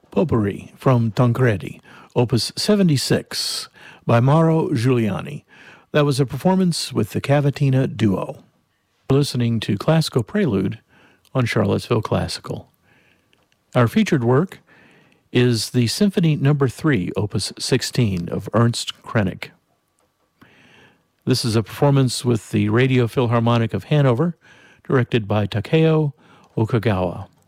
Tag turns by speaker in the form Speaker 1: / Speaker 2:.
Speaker 1: Potpourri from Tancredi, Opus 76 by Mauro Giuliani. That was a performance with the Cavatina Duo. You're listening to Classical Prelude on Charlottesville Classical. Our featured work is the Symphony No. 3, Opus 16 of Ernst Krenek. This is a performance with the Radio Philharmonic of Hanover, directed by Takeo Okagawa.